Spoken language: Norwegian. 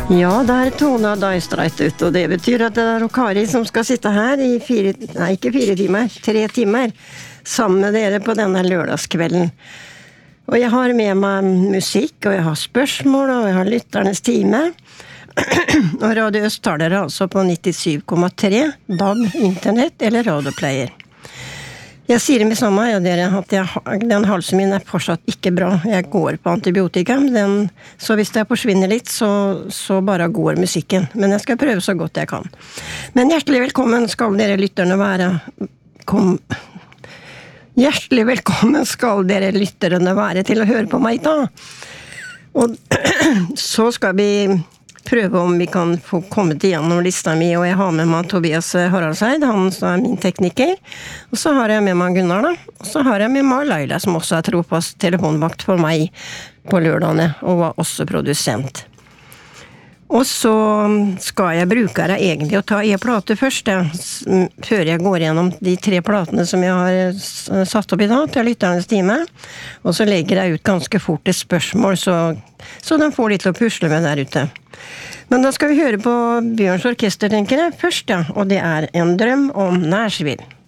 Ja, det är Tona Dajstreit ut och det betyder att det är Kari som ska sitta här i 3 timmar sammen med dere på denne lørdagskvelden. Og jeg har med meg musikk, og jeg har spørsmål, og jeg har lytternes time. Og Radio Øst tar dere altså på 97,3 DAB, internett eller radioplayer. Jeg sier med samme, dere, at den halsen min fortsatt ikke bra. Jeg går på antibiotika, så hvis det forsvinner litt, så bare går musikken. Men jeg skal prøve så godt jeg kan. Men hjertelig velkommen skal dere lytterne være. Hjertelig velkommen skal dere lytterne være til å høre på meg da. Og så skal vi prøve om vi kan få kommet igjennom lista mi, og jeg har med meg Tobias Haraldseid, han som er min tekniker, og så har jeg med meg Gunnar da, og så har jeg med meg Laila, som også er trofast telefonvakt for meg på lørdagene, og var også produsent. Og så skal jeg bruke det egentlig å ta plate først, før jeg går gjennom de 3 platene som jeg har satt opp i dag til lytternes time. Og så legger jeg ut ganske fort et spørsmål, så de får litt å pusle med der ute. Men da skal vi høre på Bjørns orkester, tenker jeg, først, og det er En drøm om Nashville.